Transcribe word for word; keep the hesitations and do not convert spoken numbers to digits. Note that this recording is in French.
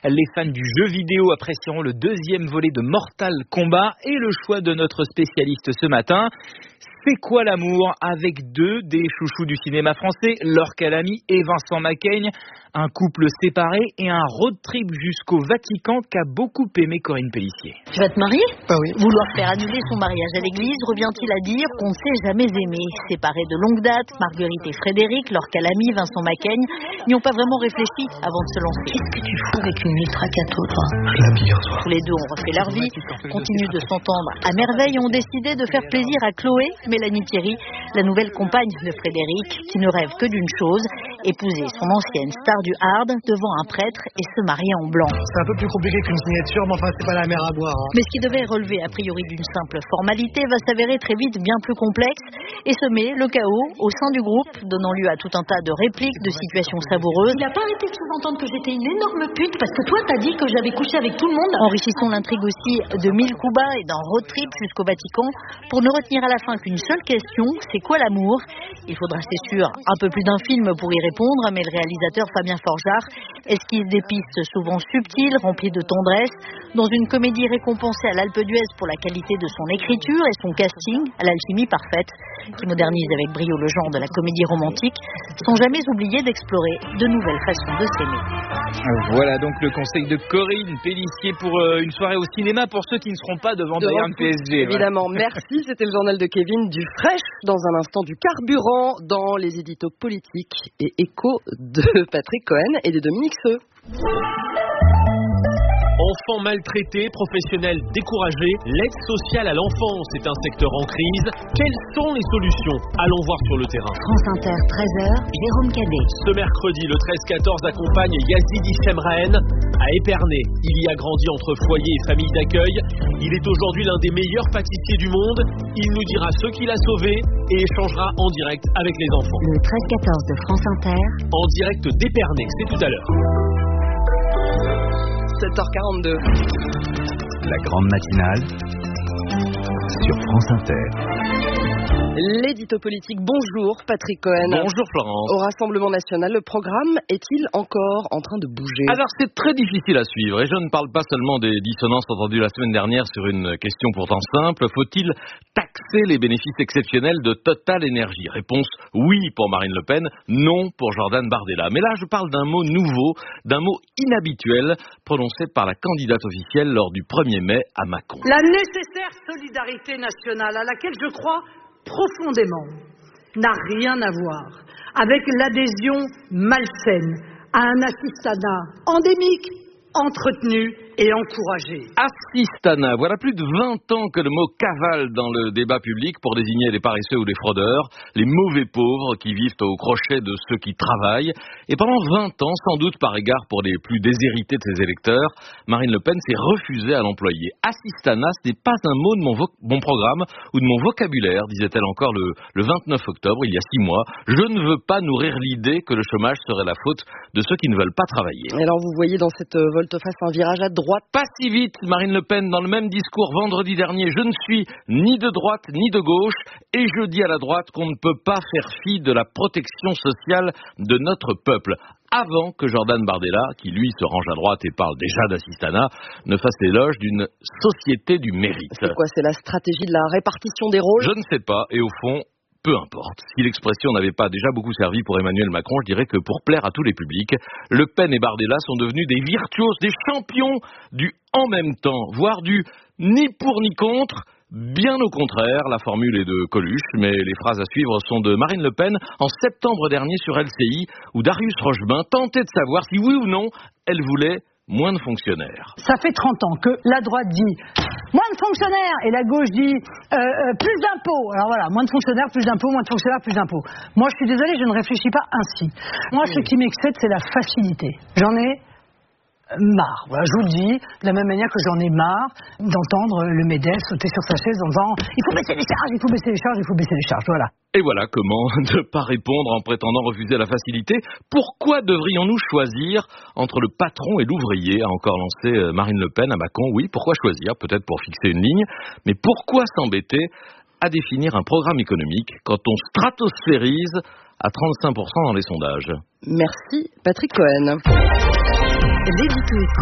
Les fans du jeu vidéo apprécieront le deuxième volet de Mortal Kombat et le choix de notre spécialiste ce matin. C'est quoi l'amour avec deux des chouchous du cinéma français, Laure Calamy et Vincent Macaigne, un couple séparé et un road trip jusqu'au Vatican qu'a beaucoup aimé Corinne Pellissier. Tu vas te marier ? Bah oui. Vouloir faire annuler son mariage à l'église revient-il à dire qu'on ne s'est jamais aimé. Séparés de longue date, Marguerite et Frédéric, Laure Calamy, Vincent Macaigne n'y ont pas vraiment réfléchi avant de se lancer. Qu'est-ce que tu fous avec une ultra catho, toi ? Je l'habille hier soir. Tous les deux ont refait leur vie, continuent de s'entendre à merveille et ont décidé de faire plaisir à Chloé, Mélanie Thierry, la nouvelle compagne de Frédéric, qui ne rêve que d'une chose, épouser son ancienne star du hard devant un prêtre et se marier en blanc. C'est un peu plus compliqué qu'une signature, mais enfin c'est pas la mer à boire. Hein. Mais ce qui devait relever a priori d'une simple formalité va s'avérer très vite bien plus complexe et semer le chaos au sein du groupe, donnant lieu à tout un tas de répliques, de situations savoureuses. Il a pas arrêté de sous-entendre que j'étais une énorme pute parce que toi t'as dit que j'avais couché avec tout le monde. Enrichissons l'intrigue aussi de mille coups bas et d'un road trip jusqu'au Vatican pour ne retenir à la fin qu'une seule question, c'est quoi l'amour ? Il faudra, c'est sûr, un peu plus d'un film pour y répondre, mais le réalisateur Fabien Forjard esquisse des pistes souvent subtiles, remplies de tendresse, dans une comédie récompensée à l'Alpe d'Huez pour la qualité de son écriture et son casting, à l'alchimie parfaite, qui modernise avec brio le genre de la comédie romantique, sans jamais oublier d'explorer de nouvelles façons de s'aimer. Voilà donc le conseil de Corinne Pellissier pour euh, une soirée au cinéma pour ceux qui ne seront pas devant Bayern P S G. Évidemment, voilà. Merci. C'était le journal de Kevin du Fresh. Dans un instant, du carburant dans les éditos politiques et échos de Patrick Cohen et de Dominique Seux. Enfants maltraités, professionnels découragés, l'aide sociale à l'enfance est un secteur en crise. Quelles sont les solutions ? Allons voir sur le terrain. France Inter, treize heures, Jérôme Cadet. Ce mercredi, le treize quatorze accompagne Yazid Issem à Épernay. Il y a grandi entre foyer et famille d'accueil. Il est aujourd'hui l'un des meilleurs pâtissiers du monde. Il nous dira ce qu'il a sauvé et échangera en direct avec les enfants. Le treize quatorze de France Inter. En direct d'Épernay, c'est tout à l'heure. sept heures quarante-deux. La grande matinale sur France Inter. L'édito politique, bonjour Patrick Cohen. Bonjour Florence. Au Rassemblement National, le programme est-il encore en train de bouger ? Alors c'est très difficile à suivre et je ne parle pas seulement des dissonances entendues la semaine dernière sur une question pourtant simple. Faut-il taxer les bénéfices exceptionnels de Total Énergie ? Réponse oui pour Marine Le Pen, non pour Jordan Bardella. Mais là je parle d'un mot nouveau, d'un mot inhabituel prononcé par la candidate officielle lors du premier mai à Mâcon. La nécessaire solidarité nationale à laquelle je crois profondément n'a rien à voir avec l'adhésion malsaine à un assistanat endémique, entretenu et encouragé. Assistana, voilà plus de vingt ans que le mot cavale dans le débat public pour désigner les paresseux ou les fraudeurs, les mauvais pauvres qui vivent au crochet de ceux qui travaillent. Et pendant vingt ans, sans doute par égard pour les plus déshérités de ses électeurs, Marine Le Pen s'est refusée à l'employer. Assistana, ce n'est pas un mot de mon, vo- mon programme ou de mon vocabulaire, disait-elle encore le, le vingt-neuf octobre, il y a six mois. Je ne veux pas nourrir l'idée que le chômage serait la faute de ceux qui ne veulent pas travailler. Alors vous voyez dans cette volte-face un virage à droite. Pas si vite, Marine Le Pen, dans le même discours vendredi dernier, je ne suis ni de droite ni de gauche, et je dis à la droite qu'on ne peut pas faire fi de la protection sociale de notre peuple. Avant que Jordan Bardella, qui lui se range à droite et parle déjà d'assistanat, ne fasse l'éloge d'une société du mérite. C'est quoi, c'est la stratégie de la répartition des rôles ? Je ne sais pas, et au fond, peu importe. Si l'expression n'avait pas déjà beaucoup servi pour Emmanuel Macron, je dirais que pour plaire à tous les publics, Le Pen et Bardella sont devenus des virtuoses, des champions du en même temps, voire du ni pour ni contre. Bien au contraire, la formule est de Coluche, mais les phrases à suivre sont de Marine Le Pen en septembre dernier sur L C I, où Darius Rochebain tentait de savoir si oui ou non elle voulait moins de fonctionnaires. Ça fait trente ans que la droite dit moins de fonctionnaires et la gauche dit euh, euh, plus d'impôts. Alors voilà, moins de fonctionnaires, plus d'impôts, moins de fonctionnaires, plus d'impôts. Moi, je suis désolée, je ne réfléchis pas ainsi. Moi, ce qui m'excite, c'est la facilité. J'en ai marre. Voilà, je vous le dis, de la même manière que j'en ai marre d'entendre le MEDEF sauter sur sa chaise en disant il faut baisser les charges, il faut baisser les charges, il faut baisser les charges. Voilà. Et voilà comment ne pas répondre en prétendant refuser la facilité. Pourquoi devrions-nous choisir entre le patron et l'ouvrier, a encore lancé Marine Le Pen à Mâcon. Oui, pourquoi choisir ? Peut-être pour fixer une ligne, mais pourquoi s'embêter à définir un programme économique quand on stratosphérise à trente-cinq pour cent dans les sondages ? Merci Patrick Cohen. L'édito éco.